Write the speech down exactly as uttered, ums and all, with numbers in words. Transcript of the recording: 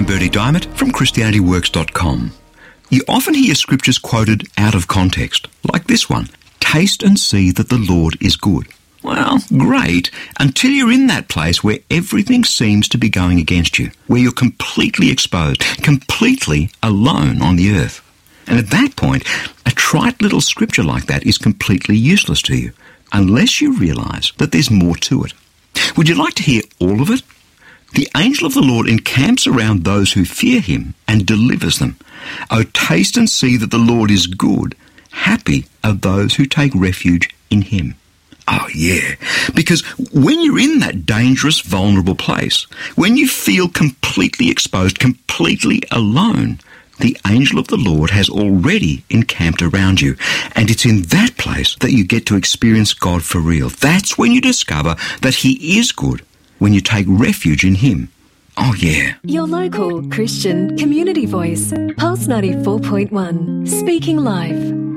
I'm Bertie Diamond from Christianity Works dot com. You often hear scriptures quoted out of context, like this one, "Taste and see that the Lord is good." Well, great, until you're in that place where everything seems to be going against you, where you're completely exposed, completely alone on the earth. And at that point, a trite little scripture like that is completely useless to you, unless you realise that there's more to it. Would you like to hear all of it? The angel of the Lord encamps around those who fear him and delivers them. Oh, taste and see that the Lord is good. Happy are those who take refuge in him. Oh, yeah, because when you're in that dangerous, vulnerable place, when you feel completely exposed, completely alone, the angel of the Lord has already encamped around you. And it's in that place that you get to experience God for real. That's when you discover that he is good, when you take refuge in him. Oh, yeah. Your local Christian community voice, Pulse ninety-four point one, speaking live.